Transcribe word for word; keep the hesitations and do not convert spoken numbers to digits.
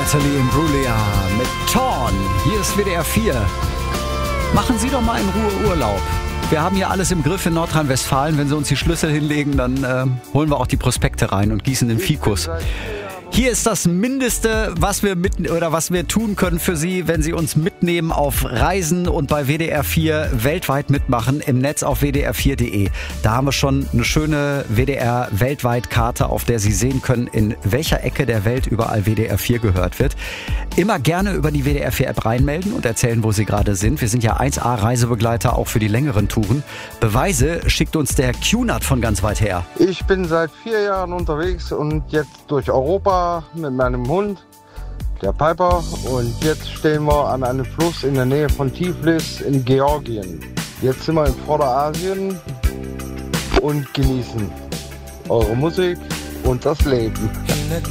Natalie Imbruglia mit Torn. Hier ist W D R vier. Machen Sie doch mal in Ruhe Urlaub. Wir haben hier alles im Griff in Nordrhein-Westfalen. Wenn Sie uns die Schlüssel hinlegen, dann äh, holen wir auch die Prospekte rein und gießen den Fikus. Hier ist das Mindeste, was wir mit oder was wir tun können für Sie, wenn Sie uns mitnehmen auf Reisen und bei W D R vier weltweit mitmachen im Netz auf w d r vier punkt d e. Da haben wir schon eine schöne W D R weltweit Karte, auf der Sie sehen können, in welcher Ecke der Welt überall W D R vier gehört wird. Immer gerne über die W D R vier App reinmelden und erzählen, wo Sie gerade sind. Wir sind ja eins A Reisebegleiter auch für die längeren Touren. Beweise schickt uns der Q-Nut von ganz weit her. Ich bin seit vier Jahren unterwegs und jetzt durch Europa mit meinem Hund, der Piper, und jetzt stehen wir an einem Fluss in der Nähe von Tiflis in Georgien. Jetzt sind wir in Vorderasien und genießen eure Musik und das Leben.